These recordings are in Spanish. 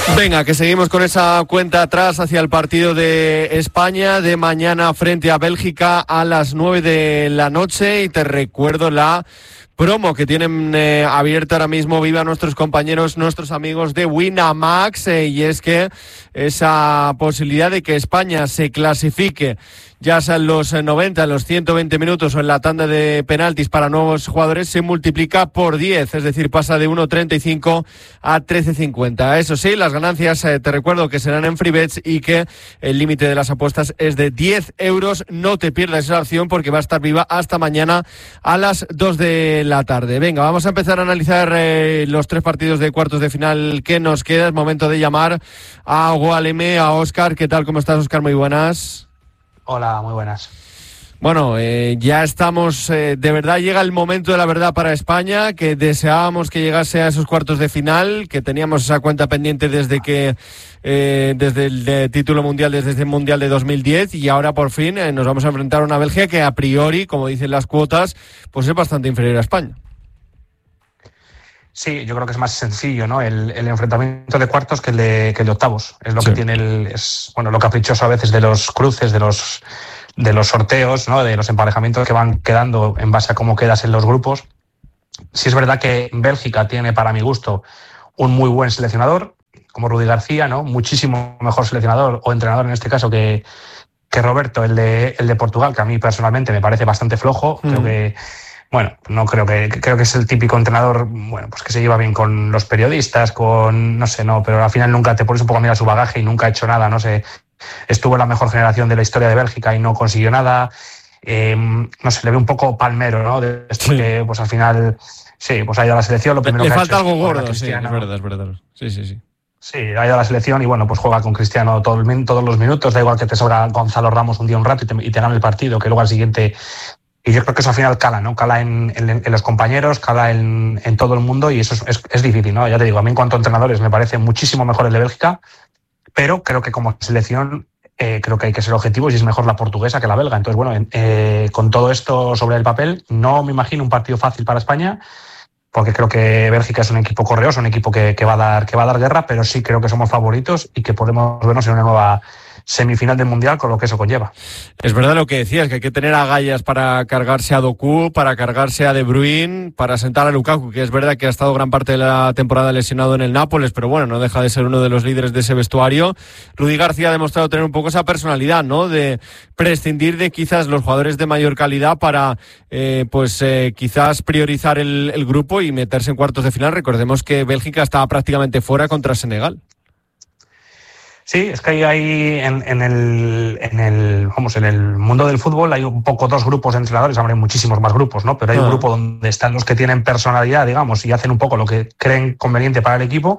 Venga, que seguimos con esa cuenta atrás hacia el partido de España de mañana frente a Bélgica a las 9 de la noche. Y te recuerdo la promo que tienen abierta ahora mismo Viva nuestros compañeros, nuestros amigos de Winamax, y es que esa posibilidad de que España se clasifique ya sean los 90, los 120 minutos o en la tanda de penaltis para nuevos jugadores, se multiplica por 10, es decir, pasa de 1,35 a 13,50. Eso sí, las ganancias, te recuerdo que serán en Freebets y que el límite de las apuestas es de 10 euros. No te pierdas esa opción porque va a estar viva hasta mañana a las 2 de la tarde. Venga, vamos a empezar a analizar los 3 partidos de cuartos de final que nos queda. Es momento de llamar a Gualeme, a Óscar. ¿Qué tal? ¿Cómo estás, Óscar? Muy buenas. Hola, muy buenas. Bueno, ya estamos, de verdad llega el momento de la verdad para España, que deseábamos que llegase a esos cuartos de final, que teníamos esa cuenta pendiente desde el título mundial, desde el Mundial de 2010, y ahora por fin nos vamos a enfrentar a una Bélgica que a priori, como dicen las cuotas, pues es bastante inferior a España. Sí, yo creo que es más sencillo, ¿no? El enfrentamiento de cuartos que el de octavos. Es lo que tiene lo caprichoso a veces de los cruces, de los sorteos, ¿no? De los emparejamientos que van quedando en base a cómo quedas en los grupos. Sí es verdad que Bélgica tiene, para mi gusto, un muy buen seleccionador, como Rudi García, ¿no? Muchísimo mejor seleccionador o entrenador en este caso que Roberto, el de Portugal, que a mí personalmente me parece bastante flojo. Creo que es el típico entrenador, pues que se lleva bien con los periodistas, pero al final nunca te pones un poco a mirar su bagaje y nunca ha hecho nada, no sé. Estuvo en la mejor generación de la historia de Bélgica y no consiguió nada. Le ve un poco palmero, ¿no? De esto que, pues al final, sí, pues ha ido a la selección. Lo primero le que falta ha hecho algo gordo, sí, es verdad. Sí. Sí, ha ido a la selección y pues juega con Cristiano todos los minutos. Da igual que te salga Gonzalo Ramos un día un rato y te gane el partido, que luego al siguiente. Y yo creo que eso al final cala, ¿no? Cala en los compañeros, cala en todo el mundo, y eso es difícil, ¿no? Ya te digo, a mí en cuanto a entrenadores me parece muchísimo mejor el de Bélgica, pero creo que como selección creo que hay que ser objetivos y es mejor la portuguesa que la belga. Entonces, con todo esto sobre el papel, no me imagino un partido fácil para España, porque creo que Bélgica es un equipo correoso, un equipo que va a dar guerra, pero sí creo que somos favoritos y que podemos vernos en una nueva semifinal del Mundial, con lo que eso conlleva. Es verdad lo que decías, que hay que tener agallas para cargarse a Doku, para cargarse a De Bruyne, para sentar a Lukaku, que es verdad que ha estado gran parte de la temporada lesionado en el Nápoles, pero bueno, no deja de ser uno de los líderes de ese vestuario. Rudi García ha demostrado tener un poco esa personalidad, ¿no? De prescindir de quizás los jugadores de mayor calidad para quizás priorizar el grupo y meterse en cuartos de final. Recordemos que Bélgica estaba prácticamente fuera contra Senegal. Sí, es que hay en el mundo del fútbol hay un poco dos grupos de entrenadores, hay muchísimos más grupos, ¿no? Pero hay un grupo donde están los que tienen personalidad, digamos, y hacen un poco lo que creen conveniente para el equipo,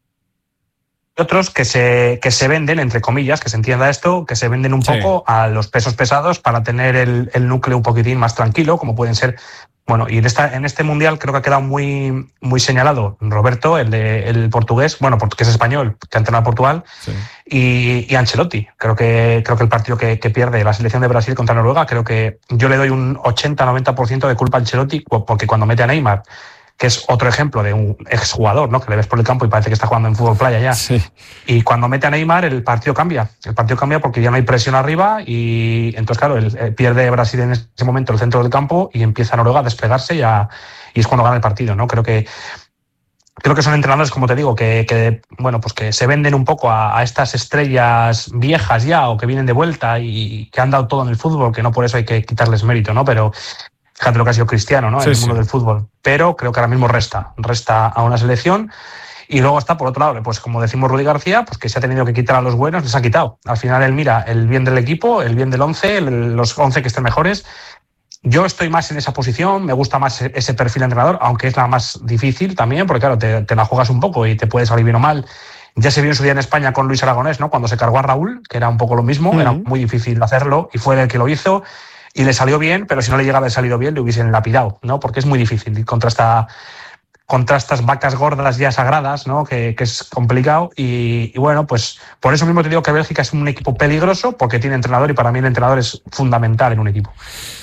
y otros que se venden, entre comillas, que se entienda esto, que se venden un poco a los pesos pesados para tener el núcleo un poquitín más tranquilo, como pueden ser. Bueno, y en este Mundial creo que ha quedado muy, muy señalado Roberto, el portugués, que es español, que ha entrenado a Portugal, y Ancelotti. Creo que el partido que pierde la selección de Brasil contra Noruega, creo que yo le doy un 80-90% de culpa a Ancelotti, porque cuando mete a Neymar, que es otro ejemplo de un exjugador, ¿no? Que le ves por el campo y parece que está jugando en fútbol playa ya. Sí. Y cuando mete a Neymar, el partido cambia. El partido cambia porque ya no hay presión arriba y entonces, claro, pierde Brasil en ese momento el centro del campo y empieza Noruega a desplegarse y es cuando gana el partido, ¿no? Creo que son entrenadores, como te digo, que se venden un poco a estas estrellas viejas ya o que vienen de vuelta y que han dado todo en el fútbol, que no por eso hay que quitarles mérito, ¿no? Pero fíjate lo que ha sido Cristiano, ¿no? En el mundo del fútbol. Pero creo que ahora mismo resta a una selección. Y luego está, por otro lado, pues como decimos Rudi García, pues que se ha tenido que quitar a los buenos, les ha quitado. Al final él mira el bien del equipo, el bien del 11, los 11 que estén mejores. Yo estoy más en esa posición, me gusta más ese perfil de entrenador, aunque es la más difícil también, porque claro, te la juegas un poco y te puede salir bien o mal. Ya se vio en su día en España con Luis Aragonés, ¿no? Cuando se cargó a Raúl, que era un poco lo mismo, era muy difícil hacerlo y fue él el que lo hizo. Y le salió bien, pero si no le llegaba a haber salido bien, le hubiesen lapidado, ¿no? Porque es muy difícil ir contra estas vacas gordas ya sagradas, ¿no? Que es complicado. Y bueno, pues por eso mismo te digo que Bélgica es un equipo peligroso, porque tiene entrenador y para mí el entrenador es fundamental en un equipo.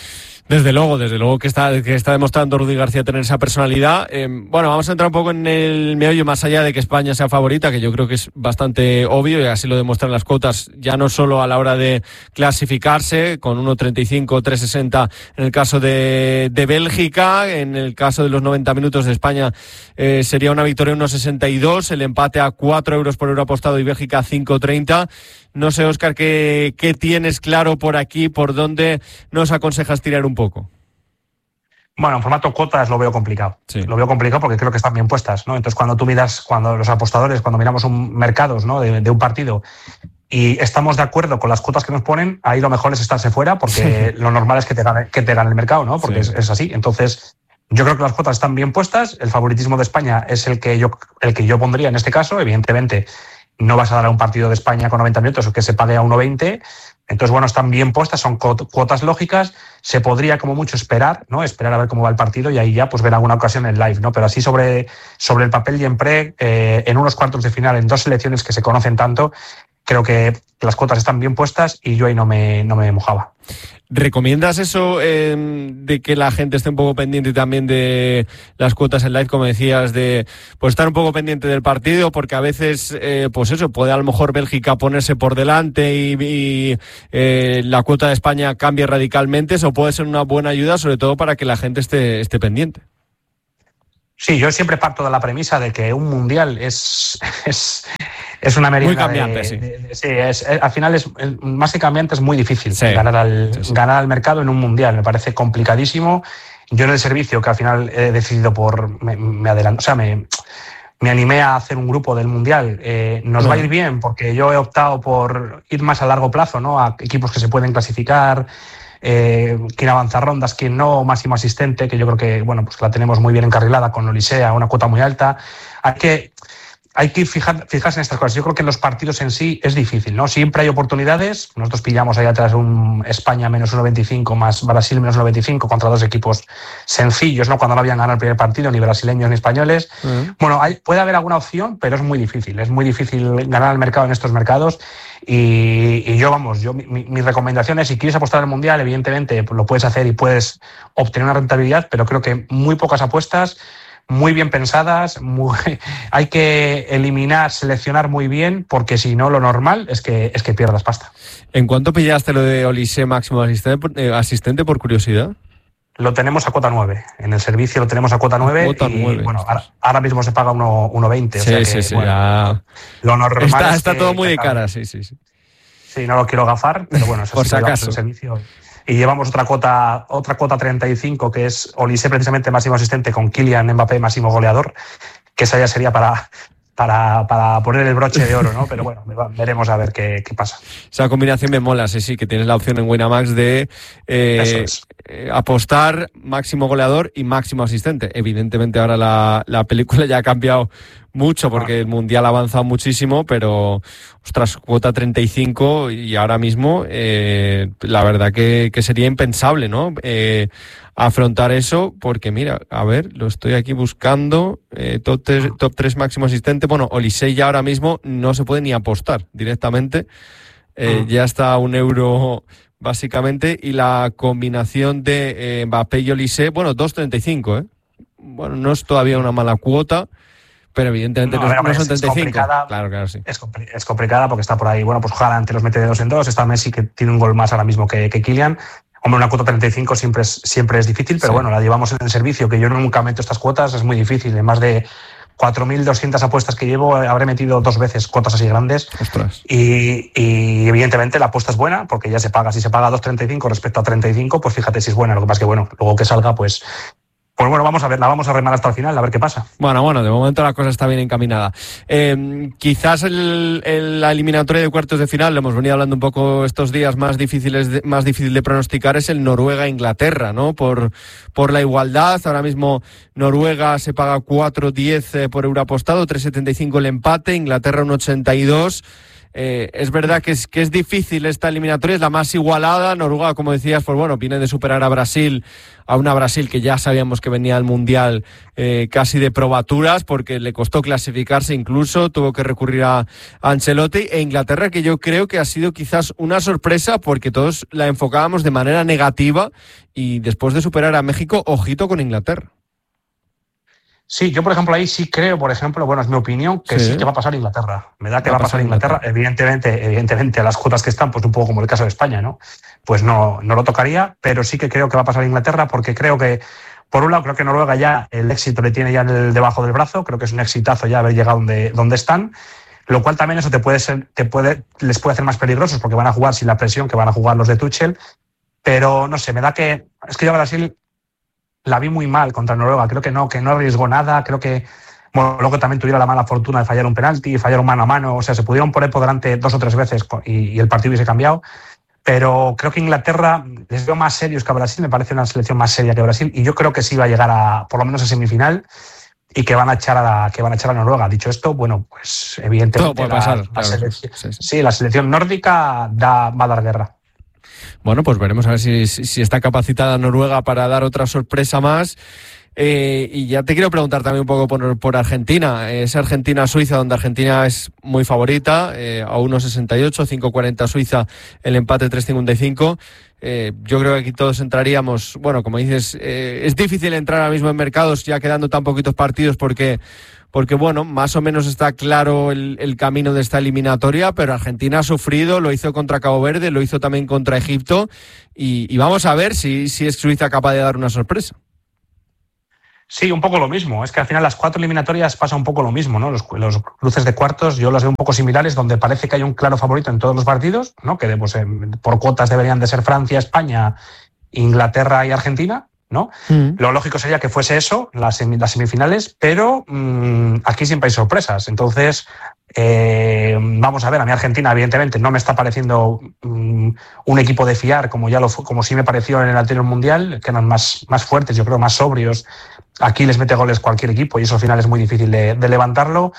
Desde luego que está demostrando Rudy García tener esa personalidad. Bueno, vamos a entrar un poco en el meollo, más allá de que España sea favorita, que yo creo que es bastante obvio, y así lo demuestran las cuotas, ya no solo a la hora de clasificarse, con 1.35, 3.60 en el caso de Bélgica, en el caso de los 90 minutos de España sería una victoria 1.62, el empate a 4 euros por euro apostado y Bélgica a 5.30. No sé, Óscar, ¿qué tienes claro por aquí? ¿Por dónde nos aconsejas tirar un poco? Bueno, en formato cuotas lo veo complicado. Sí. Lo veo complicado porque creo que están bien puestas, ¿no? Entonces, cuando los apostadores, cuando miramos mercados, ¿no? de un partido y estamos de acuerdo con las cuotas que nos ponen, ahí lo mejor es estarse fuera, porque lo normal es que te gane el mercado, ¿no? Porque sí. es así. Entonces, yo creo que las cuotas están bien puestas. El favoritismo de España es el que yo pondría en este caso. Evidentemente, no vas a dar a un partido de España con 90 minutos que se pague a 1.20. Entonces, bueno, están bien puestas, son cuotas lógicas. Se podría, como mucho, esperar, ¿no? Esperar a ver cómo va el partido y ahí ya pues ver alguna ocasión en live, ¿no? Pero así sobre el papel y en pre, en unos cuartos de final, en dos selecciones que se conocen tanto, creo que las cuotas están bien puestas y yo ahí no me mojaba. ¿Recomiendas eso de que la gente esté un poco pendiente también de las cuotas en live, como decías, de pues estar un poco pendiente del partido? Porque a veces, pues eso, puede a lo mejor Bélgica ponerse por delante y la cuota de España cambie radicalmente. Eso puede ser una buena ayuda, sobre todo para que la gente esté pendiente. Sí, yo siempre parto de la premisa de que un mundial es una merienda. Muy cambiante, sí. Al final es más que cambiante, es muy difícil ganar al mercado en un mundial. Me parece complicadísimo. Yo en el servicio, que al final he decidido me animé a hacer un grupo del mundial. Nos va a ir bien porque yo he optado por ir más a largo plazo, ¿no? A equipos que se pueden clasificar. Quién avanza rondas, quién no, máximo asistente, que yo creo que bueno, pues la tenemos muy bien encarrilada con Olisea, una cuota muy alta. Hay que fijarse en estas cosas. Yo creo que en los partidos en sí es difícil, ¿no? Siempre hay oportunidades. Nosotros pillamos ahí atrás un España menos 1.25 más Brasil menos 1.25 contra dos equipos sencillos, ¿no? Cuando no habían ganado el primer partido, ni brasileños ni españoles. Bueno, puede haber alguna opción, pero es muy difícil. Es muy difícil ganar el mercado en estos mercados. Y mi recomendación es, si quieres apostar al Mundial, evidentemente lo puedes hacer y puedes obtener una rentabilidad, pero creo que muy pocas apuestas, muy bien pensadas, hay que seleccionar muy bien, porque si no, lo normal es que pierdas pasta. ¿En cuánto pillaste lo de Olise máximo asistente, por curiosidad? Lo tenemos a cuota 9. En el servicio lo tenemos a cuota 9. Cuota 9. Bueno, ahora mismo se paga 1.20. Sí. Bueno, ya... Lo normal está todo muy de cara, sí. Sí, no lo quiero gafar, pero bueno, eso por sí, si acaso. El servicio. Y llevamos otra cuota 35, que es Olise precisamente máximo asistente con Kylian Mbappé máximo goleador, que esa ya sería para poner el broche de oro, ¿no? Pero bueno, veremos a ver qué pasa. Esa combinación me mola, sí, que tienes la opción en Winamax de apostar máximo goleador y máximo asistente. Evidentemente ahora la película ya ha cambiado mucho porque el Mundial ha avanzado muchísimo, pero ostras, cuota 35 y ahora mismo la verdad que sería impensable, ¿no? Afrontar eso, porque mira, a ver, lo estoy aquí buscando, top 3 máximo asistente. Bueno, Olise ya ahora mismo no se puede ni apostar directamente, ya está a €1 básicamente, y la combinación de Mbappé y Olise, bueno, 2.35, bueno, no es todavía una mala cuota, pero evidentemente no son 35. Claro, sí. Es complicada porque está por ahí, bueno, pues Haaland te los mete de 2 en 2, está Messi, que tiene un gol más ahora mismo que Kylian. Hombre, una cuota 35 siempre es difícil, pero bueno, la llevamos en el servicio, que yo nunca meto estas cuotas, es muy difícil. En más de 4.200 apuestas que llevo, habré metido 2 veces cuotas así grandes. Ostras. Y evidentemente la apuesta es buena, porque ya se paga. Si se paga 2.35 respecto a 35, pues fíjate si es buena. Lo que pasa es que, bueno, luego que salga, pues bueno, vamos a ver, la vamos a remar hasta el final, a ver qué pasa. Bueno, de momento la cosa está bien encaminada. Quizás la eliminatoria de cuartos de final, lo hemos venido hablando un poco estos días, más difícil de pronosticar, es el Noruega-Inglaterra, ¿no? Por la igualdad, ahora mismo Noruega se paga 4.10 por euro apostado, 3.75 el empate, Inglaterra 1.82. Es verdad que es difícil esta eliminatoria, es la más igualada. Noruega, como decías, pues bueno, viene de superar a Brasil, a una Brasil que ya sabíamos que venía al Mundial casi de probaturas, porque le costó clasificarse incluso, tuvo que recurrir a Ancelotti, e Inglaterra, que yo creo que ha sido quizás una sorpresa, porque todos la enfocábamos de manera negativa, y después de superar a México, ojito con Inglaterra. Sí, yo por ejemplo ahí sí creo, por ejemplo, bueno, es mi opinión, que sí que va a pasar Inglaterra. Me da que va a pasar Inglaterra. Evidentemente a las cuotas que están, pues un poco como el caso de España, ¿no? Pues no lo tocaría, pero sí que creo que va a pasar Inglaterra, porque creo que, por un lado, creo que Noruega ya el éxito le tiene ya debajo del brazo. Creo que es un exitazo ya haber llegado donde están, lo cual también eso les puede hacer más peligrosos, porque van a jugar sin la presión que van a jugar los de Tuchel. Pero no sé, me da que es que yo a Brasil la vi muy mal contra Noruega. Creo que no arriesgó nada. Creo que, bueno, luego también tuviera la mala fortuna de fallar un penalti, fallar un mano a mano. O sea, se pudieron poner por delante 2 o 3 veces y el partido hubiese cambiado. Pero creo que Inglaterra les veo más serios que a Brasil. Me parece una selección más seria que Brasil. Y yo creo que sí va a llegar por lo menos a semifinal, y que van a echar a Noruega. Dicho esto, bueno, pues evidentemente todo puede pasar, la selección nórdica va a dar guerra. Bueno, pues veremos a ver si está capacitada Noruega para dar otra sorpresa más. Y ya te quiero preguntar también un poco por Argentina. Es Argentina-Suiza, donde Argentina es muy favorita, a 1.68, 5.40 Suiza, el empate 3.55. Yo creo que aquí todos entraríamos, bueno, como dices, es difícil entrar ahora mismo en mercados ya quedando tan poquitos partidos, porque bueno, más o menos está claro el camino de esta eliminatoria, pero Argentina ha sufrido, lo hizo contra Cabo Verde, lo hizo también contra Egipto, y vamos a ver si es Suiza capaz de dar una sorpresa. Sí, un poco lo mismo. Es que al final las 4 eliminatorias pasa un poco lo mismo, ¿no? Los cruces de cuartos yo los veo un poco similares, donde parece que hay un claro favorito en todos los partidos, ¿no? Que pues, por cuotas deberían de ser Francia, España, Inglaterra y Argentina, ¿no? Lo lógico sería que fuese eso, las semifinales, pero aquí siempre hay sorpresas. Entonces, vamos a ver, a mí Argentina evidentemente no me está pareciendo un equipo de fiar como sí me pareció en el anterior Mundial, que eran más fuertes, yo creo, más sobrios. Aquí les mete goles cualquier equipo y eso al final es muy difícil de levantarlo.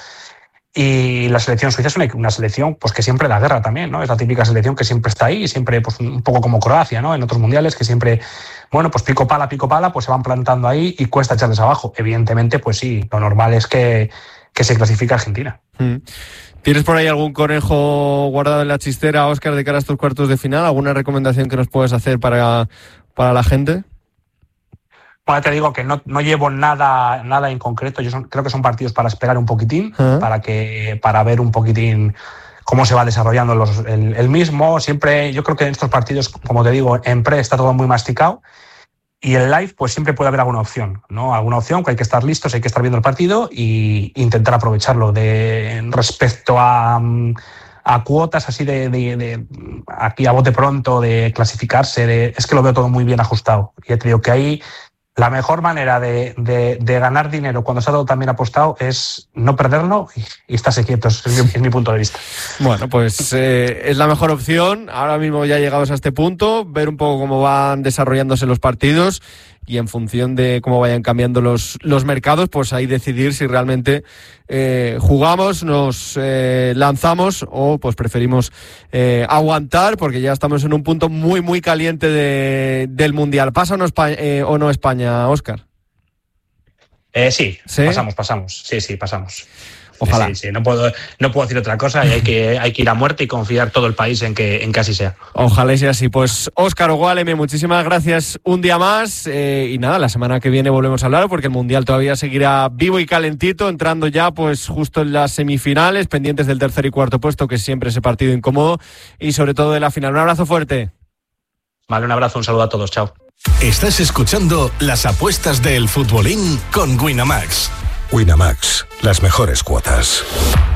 Y la selección suiza es una selección pues que siempre da guerra también, ¿no? Es la típica selección que siempre está ahí, siempre pues un poco como Croacia, ¿no? En otros mundiales, que siempre, bueno, pues pico pala, pues se van plantando ahí y cuesta echarles abajo. Evidentemente, pues sí, lo normal es que se clasifique Argentina. ¿Tienes por ahí algún conejo guardado en la chistera, Óscar, de cara a estos cuartos de final? ¿Alguna recomendación que nos puedes hacer para la gente? Bueno, te digo que no llevo nada en concreto. Creo que son partidos para esperar un poquitín, para ver un poquitín cómo se va desarrollando el mismo. Siempre, yo creo que en estos partidos, como te digo, en pre está todo muy masticado, y en live pues siempre puede haber alguna opción, ¿no? Alguna opción que hay que estar listos, hay que estar viendo el partido e intentar aprovecharlo. Respecto a cuotas así de aquí a bote pronto, de clasificarse, es que lo veo todo muy bien ajustado. Ya te digo que ahí la mejor manera de ganar dinero cuando está todo tan bien apostado es no perderlo y estarse quietos, es mi punto de vista. Bueno, pues es la mejor opción. Ahora mismo ya llegados a este punto, ver un poco cómo van desarrollándose los partidos, y en función de cómo vayan cambiando los mercados, pues ahí decidir si realmente jugamos, nos lanzamos, o pues preferimos aguantar, porque ya estamos en un punto muy, muy caliente del Mundial. ¿Pasa o no España, Óscar? Sí, pasamos. Sí, pasamos. Ojalá. Sí, no puedo decir otra cosa, y hay que ir a muerte y confiar todo el país en que así sea. Ojalá sea así. Pues Óscar Ogualeme, muchísimas gracias un día más, y nada, la semana que viene volvemos a hablar, porque el Mundial todavía seguirá vivo y calentito, entrando ya pues justo en las semifinales, pendientes del tercer y cuarto puesto, que es siempre ese partido incómodo, y sobre todo de la final. Un abrazo fuerte. Vale, un abrazo, un saludo a todos, chao. Estás escuchando las apuestas del futbolín con Winamax. Winamax, las mejores cuotas.